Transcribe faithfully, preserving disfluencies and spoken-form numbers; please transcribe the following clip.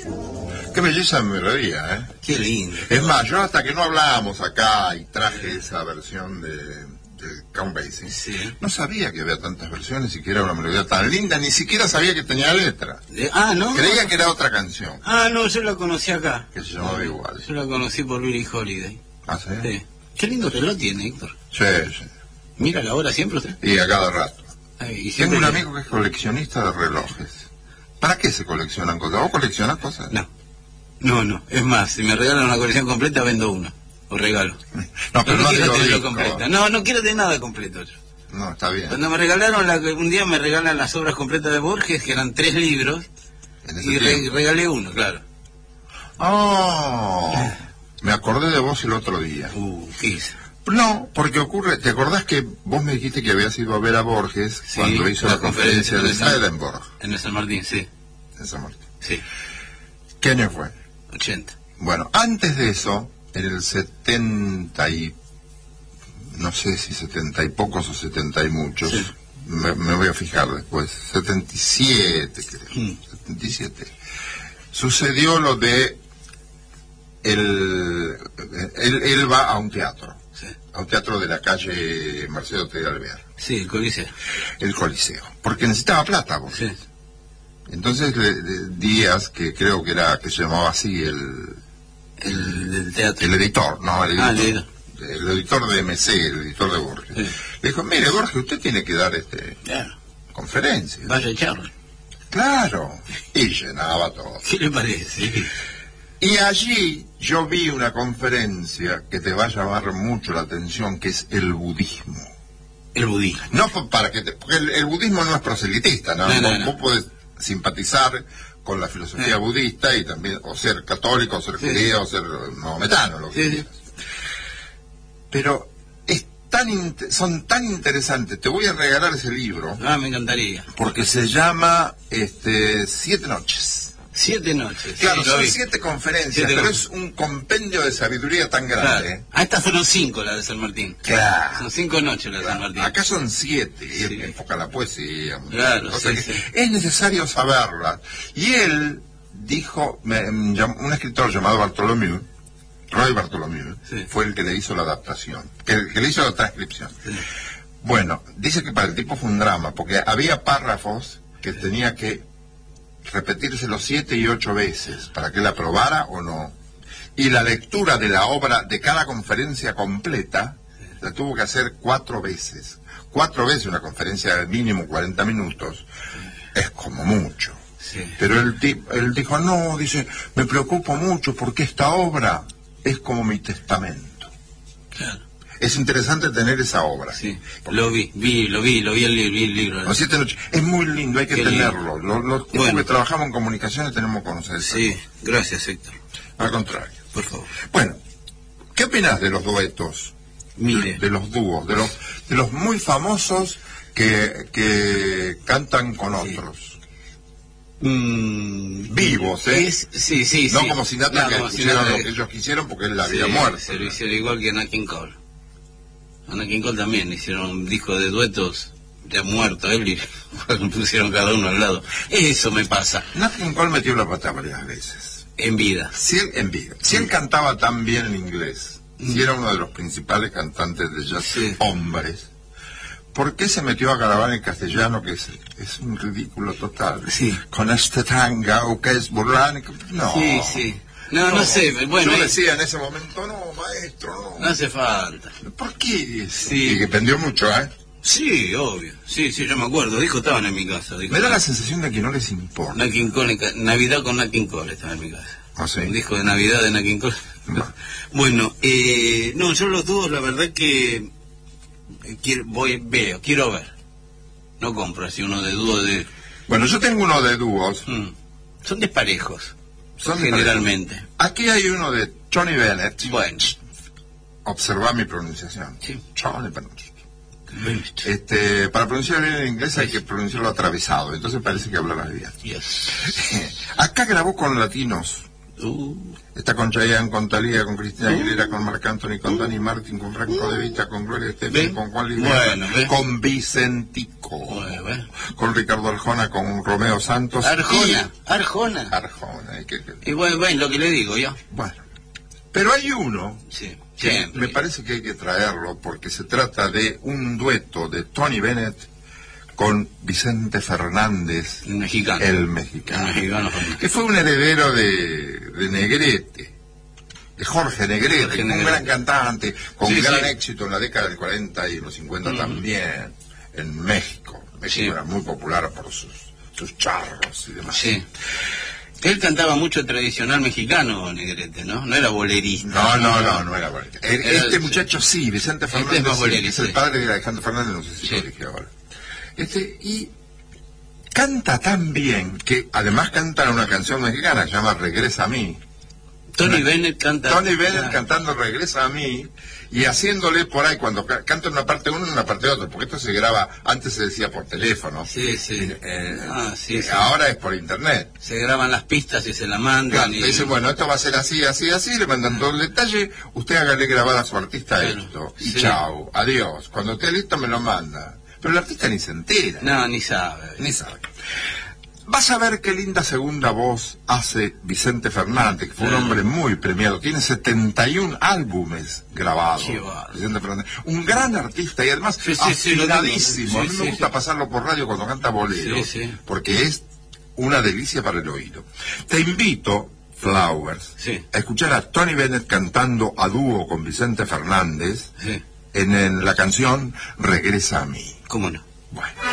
Qué belleza de melodía, ¿eh? Qué lindo. Es más, yo hasta que no hablábamos acá y traje esa versión de, de Count Basie, sí. no sabía que había tantas versiones y que era una melodía tan linda, ni siquiera sabía que tenía letra. De, ah, ¿no? Creía que era otra canción. Ah, no, yo la conocí acá. Que se llamaba igual. Yo la conocí por Billie Holiday. ¿Ah, sí? Sí. Qué lindo reloj tiene, Héctor. Sí, sí. Mira la hora siempre usted. Y a cada rato. Ay, y Tengo un le... amigo que es coleccionista de relojes. ¿Para qué se coleccionan cosas? ¿Vos coleccionas cosas? No. No, no. Es más, si me regalan una colección completa, vendo una. O regalo. No, pero no, no quiero tenerlo disco. completa. No, no quiero tener nada completo yo. No, está bien. Cuando me regalaron, la, un día me regalan las obras completas de Borges, que eran tres libros, y re, regalé uno, claro. Oh, me acordé de vos el otro día. Uh, ¿qué hice? No, porque ocurre, ¿te acordás que vos me dijiste que habías ido a ver a Borges Sí, cuando hizo la, la conferencia, conferencia de Swedenborg? En el San Martín, sí. En San Martín. Sí. ¿Qué año fue? ochenta. Bueno, antes de eso, en el setenta y... no sé si setenta y pocos o setenta y muchos, sí. me, me voy a fijar después, setenta y siete creo, mm. setenta y siete, sucedió lo de, el, él, él va a un teatro, sí. a un teatro de la calle Marcelo Ortega Alvear. Sí, el Coliseo. El Coliseo, porque necesitaba plata, vos. Sí. Entonces le, le, Díaz, que creo que era, que se llamaba así el... El, el teatro. El editor, no, el editor. Ah, el editor. El editor de M C, el editor de Borges, sí. le dijo, mire Borges, usted tiene que dar este claro. conferencia. Vaya a echarlo. Claro, y llenaba todo. ¿Qué le parece? Y allí yo vi una conferencia que te va a llamar mucho la atención, que es el budismo. El budismo. No para que te, porque el, el budismo no es proselitista, ¿no? no, no, vos, no. vos podés simpatizar con la filosofía sí. budista y también, o ser católico, o ser sí. judío, o ser mahometano, lo que sí, quieras. Pero es tan son tan interesantes. Te voy a regalar ese libro. Ah, me encantaría. Porque se llama este Siete Noches. Siete noches. Claro, sí, son vi. siete conferencias, siete pero noches. es un compendio de sabiduría tan grande. Claro. Ah, estas fueron cinco, las de San Martín. Claro. Son cinco noches las de claro. San Martín. Acá son siete, y sí. él enfoca la poesía. Claro, o sea sí, que sí. es necesario saberlas. Y él dijo, me, un escritor llamado Bartolomeu, Roy Bartolomeu, sí. fue el que le hizo la adaptación, que, que le hizo la transcripción. Sí. Bueno, dice que para el tipo fue un drama, porque había párrafos que sí. tenía que repetírselo siete y ocho veces para que él aprobara o no. Y la lectura de la obra de cada conferencia completa sí. la tuvo que hacer cuatro veces. Cuatro veces una conferencia de mínimo cuarenta minutos sí. es como mucho. Sí. Pero él, él dijo, no, dice, me preocupo mucho porque esta obra es como mi testamento. Claro. Es interesante tener esa obra. Sí, lo vi, vi, lo vi, lo vi el, vi el libro. Los siete noches. Es muy lindo, hay que Qué tenerlo. Los, los tipos bueno. que trabajamos en comunicaciones tenemos que conocer eso. Sí, gracias, Héctor. Al contrario. Por favor. Bueno, ¿qué opinas de los duetos? Mire. De, de los dúos, de los, de los muy famosos que, que cantan con sí. otros. Mm, Vivos, ¿eh? Es, sí, sí, no sí. como Sinatra, no, que como hicieron Sinatra, lo que ellos quisieron porque él la había sí, muerto. Se lo hicieron igual que Nat King Cole. A Nat King Cole también hicieron un disco de duetos, ya muerto él, y pusieron cada uno al lado. Eso me pasa. Nat King Cole metió la pata varias veces. En vida. Si él, en vida. Si él cantaba tan bien en inglés, mm. si era uno de los principales cantantes de jazz, sí. hombres, ¿por qué se metió a grabar en castellano, que es, es un ridículo total? Sí. Con este tanga, que es burlán, no. Sí, sí. No, no, no sé, bueno. Yo eh, decía en ese momento, no, maestro, no. No hace falta. ¿Por qué? Sí. Y que pendió mucho, ¿eh? Sí, obvio. Sí, sí, yo me acuerdo. Dijo, estaban en mi casa. Dijo, me da la sensación de que no les importa. Nat King Cole, Navidad con Nat King Cole estaba en mi casa. ¿Ah, sí? Un disco de Navidad de Nat King Cole. No. Bueno, eh, no, yo los dúos, la verdad que quiero, voy, veo, quiero ver. No compro así uno de dúo de... Bueno, yo tengo uno de dúos. Mm. Son desparejos. Son generalmente. Desparejos. Aquí hay uno de Tony Bennett. Bueno. Observa mi pronunciación. Sí. Tony Bennett. Este, para pronunciar bien en inglés hay que pronunciarlo atravesado, entonces parece que hablarás bien. Yes. Acá grabó con latinos Uh. Está con Chayanne, con Thalía, con Cristina Aguilera, con Marc Anthony, con Dani Martin, con Franco De Vita, con Gloria Estefan, con Juan Luis bueno, Guerra, con Vicentico, bueno, bueno. con Ricardo Arjona, con Romeo Santos. Arjona, y... Arjona. Arjona. Y, que... y bueno, bueno, lo que le digo yo. Bueno, pero hay uno sí, que siempre. me parece que hay que traerlo porque se trata de un dueto de Tony Bennett con Vicente Fernández, el mexicano, el mexicano, el mexicano que fue un heredero de, de Negrete, de Jorge Negrete, Jorge un Negrete. gran cantante, con sí, gran sí. éxito en la década del cuarenta y los cincuenta mm. también, en México. México sí. era muy popular por sus, sus charros y demás. Sí. Él cantaba mucho tradicional mexicano, Negrete, ¿no? No era bolerista. No, no, no, no era bolerista. Era, este muchacho sí, Vicente Fernández, este es, sí, es el padre de Alejandro Fernández, no sé si sí. lo dije ahora. Este, y canta tan bien que además canta una canción mexicana que se llama Regresa a mí. Tony una, Bennett canta. Tony Bennett ah. cantando Regresa a mí y haciéndole por ahí cuando ca canta una parte uno y una parte otra, porque esto se graba, antes se decía por teléfono. Sí, sí. Eh, ah, sí, eh, sí. Ahora es por internet. Se graban las pistas y se la mandan. Claro, y... le dicen, bueno, esto va a ser así, así, así, le mandan todo el detalle, usted hágale grabar a su artista claro, esto, y sí. chao, adiós, cuando esté listo me lo manda. Pero el artista ni se entera. No, ni sabe. Ni sabe. Vas a ver qué linda segunda voz hace Vicente Fernández, que fue un hombre muy premiado. Tiene setenta y un álbumes grabados. Vicente Fernández. Un gran artista y además sí, sí, afinadísimo. Sí, a mí sí, me gusta sí. pasarlo por radio cuando canta bolero, sí, sí. porque es una delicia para el oído. Te invito, Flowers, sí. a escuchar a Tony Bennett cantando a dúo con Vicente Fernández sí. en, en la canción Regresa a mí. ¿Cómo no? Bueno.